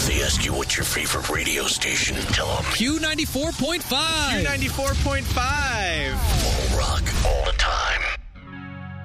If they ask you what's your favorite radio station, tell them Q94.5. Q94.5.